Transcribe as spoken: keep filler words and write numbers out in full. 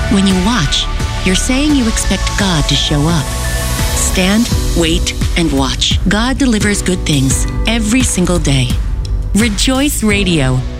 When you watch, you're saying you expect God to show up. Stand, wait, and watch. God delivers good things every single day. Rejoice Radio,